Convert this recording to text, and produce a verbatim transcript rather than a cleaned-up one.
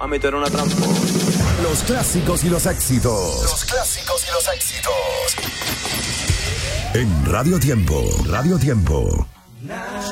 Mami, tú eres una tramposa. Los clásicos y los éxitos. Los clásicos y los éxitos. En Radio Tiempo, Radio Tiempo.